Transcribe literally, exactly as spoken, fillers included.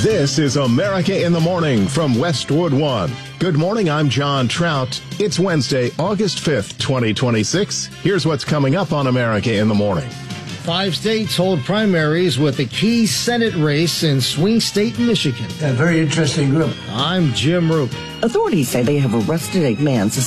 This is America in the Morning from Westwood One. Good morning, I'm John Trout. It's Wednesday, August fifth, twenty twenty-six. Here's what's coming up on America in the Morning. Five states hold primaries with a key Senate race in swing state Michigan. A very interesting group. I'm Jim Roop. Authorities say they have arrested a man